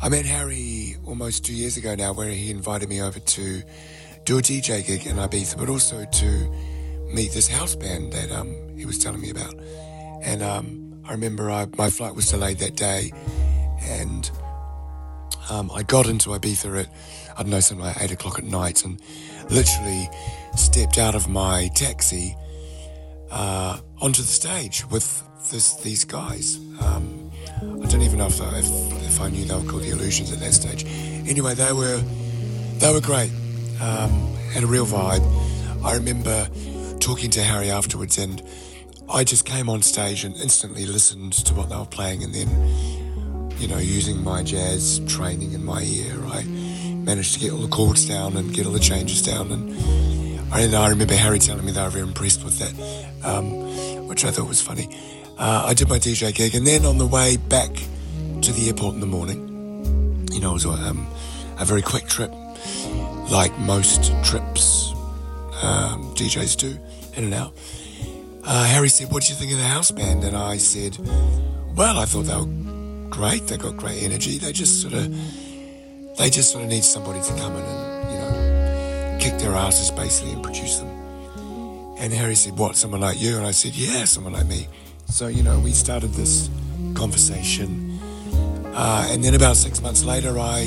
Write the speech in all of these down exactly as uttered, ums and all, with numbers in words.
I met Harry almost two years ago now, where he invited me over to do a D J gig in Ibiza, but also to meet this house band that um, he was telling me about. And um, I remember I, my flight was delayed that day, and um, I got into Ibiza at, I don't know, something like eight o'clock at night, and literally stepped out of my taxi uh, onto the stage with this, these guys. Um, I don't even know if, if, if I knew they were called The Illusions at that stage. Anyway, they were they were great, um, had a real vibe. I remember talking to Harry afterwards, and I just came on stage and instantly listened to what they were playing, and then, you know, using my jazz training in my ear, I managed to get all the chords down and get all the changes down. And I, I remember Harry telling me they were very impressed with that, um, which I thought was funny. Uh, I did my D J gig, and then on the way back to the airport in the morning, you know, it was um, a very quick trip, like most trips um, D Js do, in and out. Uh, Harry said, "What do you think of the house band?" And I said, "Well, I thought they were great. They got great energy. They just sort of, they just sort of need somebody to come in and, you know, kick their asses basically and produce them." And Harry said, "What, someone like you?" And I said, "Yeah, someone like me." So, you know, we started this conversation. Uh, and then about six months later, I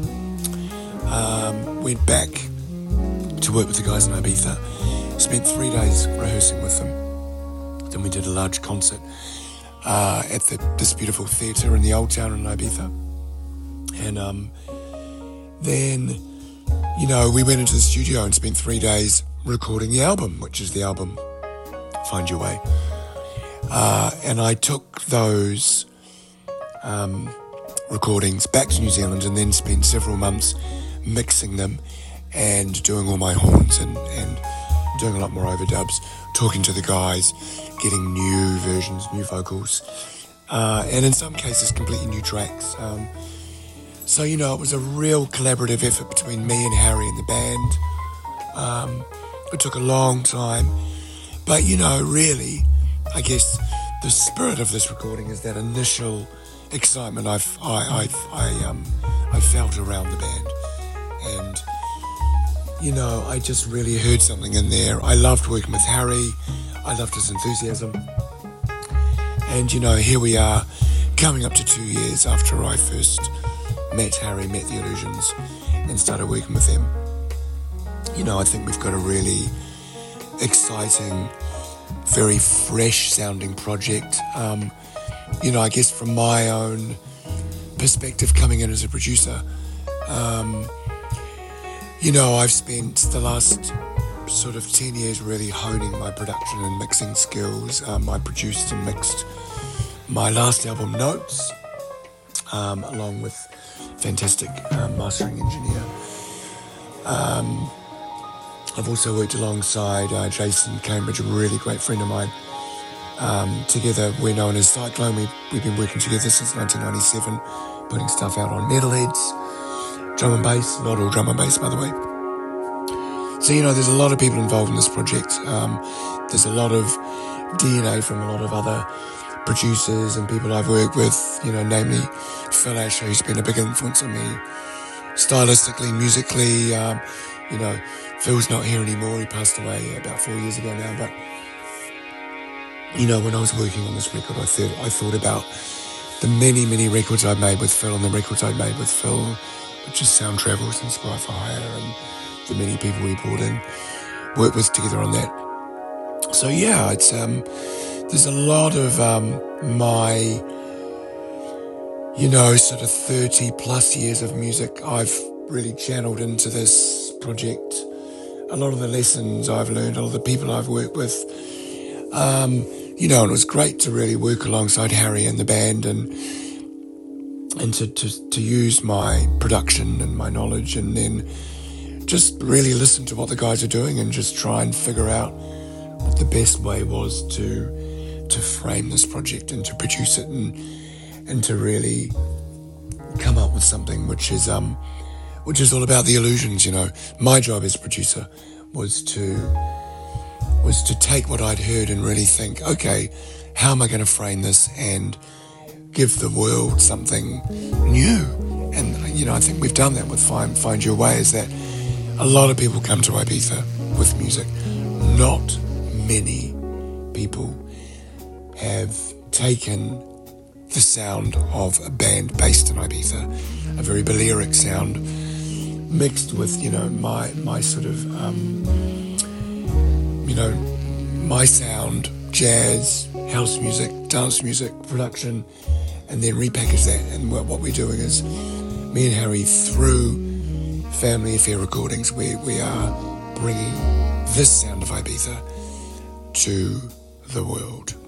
um, went back to work with the guys in Ibiza. Spent three days rehearsing with them. Then we did a large concert uh, at the, this beautiful theatre in the Old Town in Ibiza. And um, then, you know, we went into the studio and spent three days recording the album, which is the album Find Your Way. Uh, and I took those um, recordings back to New Zealand and then spent several months mixing them and doing all my horns and, and doing a lot more overdubs, talking to the guys, getting new versions, new vocals, uh, and in some cases completely new tracks. Um, so, you know, it was a real collaborative effort between me and Harry and the band. Um, it took a long time, but, you know, really, I guess the spirit of this recording is that initial excitement I've, I, I, I, um, I felt around the band. And, you know, I just really heard something in there. I loved working with Harry. I loved his enthusiasm. And, you know, here we are, coming up to two years after I first met Harry, met The Illusions, and started working with them. You know, I think we've got a really exciting, very fresh sounding project. Um, you know, I guess from my own perspective coming in as a producer, um, you know, I've spent the last sort of ten years really honing my production and mixing skills. Um, I produced and mixed my last album, Notes, um, along with fantastic uh, mastering engineer. Um, I've also worked alongside uh, Jason Cambridge, a really great friend of mine. Um, together, we're known as Cyclone. We've, we've been working together since nineteen ninety-seven, putting stuff out on Metalheads, drum and bass, not all drum and bass, by the way. So, you know, there's a lot of people involved in this project. Um, there's a lot of D N A from a lot of other producers and people I've worked with, you know, namely Phil Asher, who's been a big influence on me, stylistically, musically. Um, you know, Phil's not here anymore. He passed away about four years ago now. But, you know, when I was working on this record, I thought, I thought about the many, many records I've made with Phil and the records I've made with Phil, which is Sound Travels and Spy for Hire, and the many people we brought in, worked with together on that. So, yeah, it's um, there's a lot of um, my, you know, sort of thirty plus years of music I've really channeled into this project. A lot of the lessons I've learned, all the people I've worked with, um, you know, and it was great to really work alongside Harry and the band, and and to, to, to use my production and my knowledge, and then just really listen to what the guys are doing and just try and figure out what the best way was to to frame this project and to produce it, and and to really come up with something which is um which is all about the illusions. You know, my job as producer was to was to take what I'd heard and really think, okay, how am I going to frame this and give the world something new and you know, I think we've done that with Find, Find Your Way, is that a lot of people come to Ibiza with music. Not many people have taken the sound of a band based in Ibiza, a very Balearic sound, mixed with, you know, my my sort of, um, you know, my sound, jazz, house music, dance music, production, and then repackage that. And what, what we're doing is, me and Harry, through Family Affair Recordings, we, we are bringing this sound of Ibiza to the world.